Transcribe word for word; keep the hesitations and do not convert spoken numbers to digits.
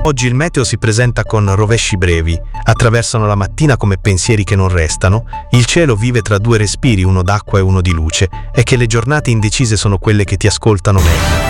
Oggi il meteo si presenta con rovesci brevi, attraversano la mattina come pensieri che non restano, il cielo vive tra due respiri, uno d'acqua e uno di luce, e che le giornate indecise sono quelle che ti ascoltano meglio.